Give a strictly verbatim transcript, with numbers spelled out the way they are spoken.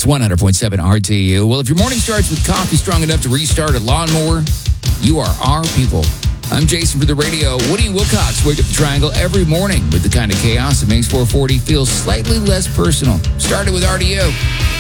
one hundred point seven R T U. Well, if your morning starts with coffee strong enough to restart a lawnmower, you are our people. I'm Jason for the radio. Woody Wilcox wake up the Triangle every morning with the kind of chaos that makes four forty feel slightly less personal. Started with R D O.